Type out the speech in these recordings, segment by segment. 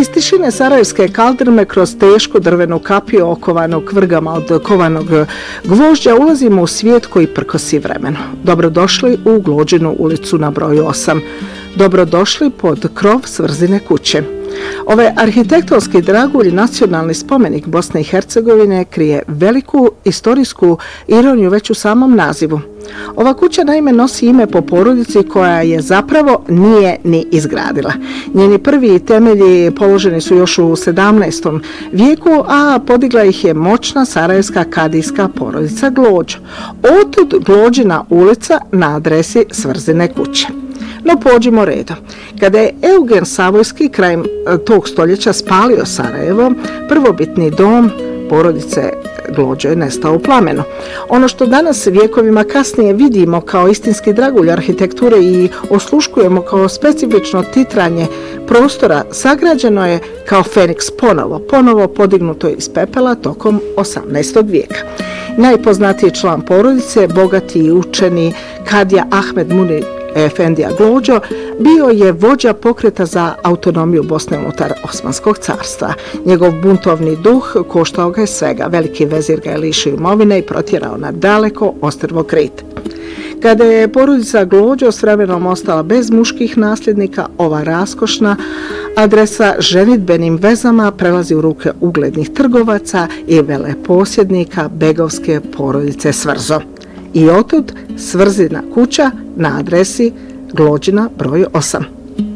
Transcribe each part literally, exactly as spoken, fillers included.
Iz tišine sarajevske kaldrme kroz tešku drvenu kapiju okovanog vrgama od kovanog gvožđa ulazimo u svijet koji prkosi vremenu. Dobrodošli u Glođinu ulicu na broju osam. Dobrodošli pod krov Svrzine kuće. Ovaj arhitektonski dragulj, nacionalni spomenik Bosne i Hercegovine, krije veliku istorijsku ironiju već u samom nazivu. Ova kuća naime nosi ime po porodici koja je zapravo nije ni izgradila. Njeni prvi temelji položeni su još u sedamnaestom vijeku, a podigla ih je moćna sarajevska kadijska porodica Glođo. Otud Glođina ulica na adresi Svrzine kuće. No pođimo redom. Kada je Eugen Savojski krajem tog stoljeća spalio Sarajevo, prvobitni dom porodice Glođo je nestao u plamenu. Ono što danas vjekovima kasnije vidimo kao istinski dragulj arhitekture i osluškujemo kao specifično titranje prostora, sagrađeno je kao Feniks ponovo, ponovo podignuto iz pepela tokom osamnaestog vijeka. Najpoznatiji član porodice, bogati i učeni kadija Ahmed Munir Efendija Glođo, bio je vođa pokreta za autonomiju Bosne unutar Osmanskog carstva. Njegov buntovni duh koštao ga je svega. Veliki vezir ga je lišio imovine i protjerao na daleko ostrvo Krit. Kada je porodica Glođo s vremenom ostala bez muških nasljednika, ova raskošna adresa ženidbenim vezama prelazi u ruke uglednih trgovaca i veleposjednika begovske porodice Svrzo. I otud Svrzina kuća na adresi Glođina broj osam.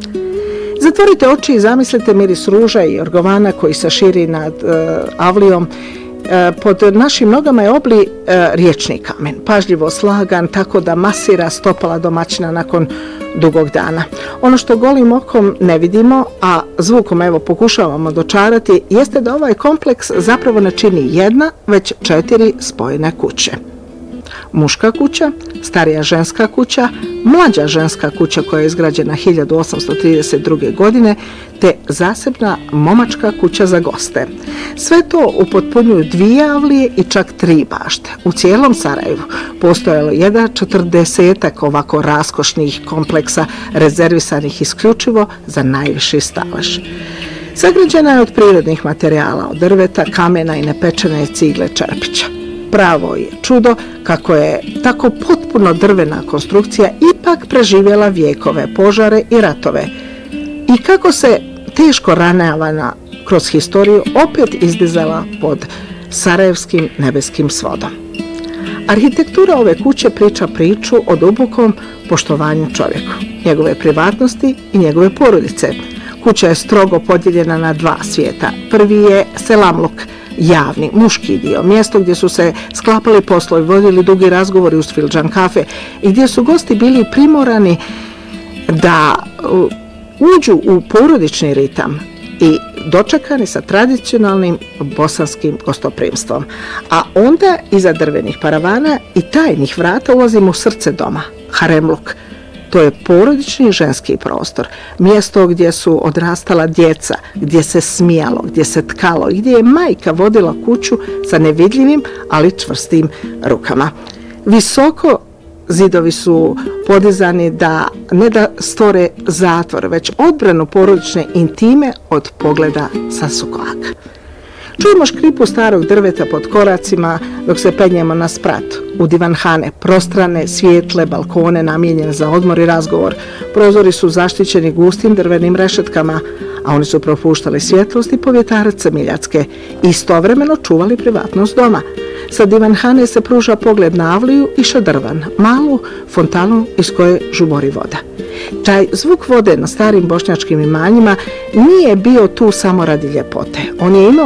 Zatvorite oči i zamislite miris ruža i orgovana koji se širi nad uh, avlijom. Uh, pod našim nogama je obli uh, riječni kamen, pažljivo slagan tako da masira stopala domaćina nakon dugog dana. Ono što golim okom ne vidimo, a zvukom evo pokušavamo dočarati, jeste da ovaj kompleks zapravo ne čini jedna, već četiri spojene kuće. Muška kuća, starija ženska kuća, mlađa ženska kuća koja je izgrađena hiljadu osamsto trideset druge. godine, te zasebna momačka kuća za goste. Sve to upotpunjuju dvije avlije i čak tri bašte. U cijelom Sarajevu postojalo jedan četrdesetak ovako raskošnih kompleksa rezervisanih isključivo za najviši stalež. Sagrađena je od prirodnih materijala, od drveta, kamena i nepečene cigle čerpića. Pravo je čudo kako je tako potpuno drvena konstrukcija ipak preživjela vijekove, požare i ratove. I kako se teško ranjavana kroz historiju opet izdizala pod sarajevskim nebeskim svodom. Arhitektura ove kuće priča priču o dubokom poštovanju čovjeku, njegove privatnosti i njegove porodice. Kuća je strogo podijeljena na dva svijeta. Prvi je selamluk, javni, muški dio, mjesto gdje su se sklapali poslovi, vodili dugi razgovori uz fildžan kafe i gdje su gosti bili primorani da uđu u porodični ritam i dočekani sa tradicionalnim bosanskim gostoprimstvom. A onda iza drvenih paravana i tajnih vrata ulazimo u srce doma, haremluk. To je porodični ženski prostor, mjesto gdje su odrastala djeca, gdje se smijalo, gdje se tkalo i gdje je majka vodila kuću sa nevidljivim, ali čvrstim rukama. Visoko zidovi su podizani da ne da stvore zatvor, već odbranu porodične intime od pogleda sa sukovaka. Čujemo škripu starog drveta pod koracima dok se penjemo na sprat. U divanhane, prostrane, svijetle, balkone namijenjene za odmor i razgovor. Prozori su zaštićeni gustim drvenim rešetkama, a oni su propuštali svjetlost i povjetarac miljacke. Istovremeno čuvali privatnost doma. Sa divanhane se pruža pogled na avliju i šadrvan, malu fontanu iz koje žubori voda. Taj zvuk vode na starim bošnjačkim imanjima nije bio tu samo radi ljepote. On je imao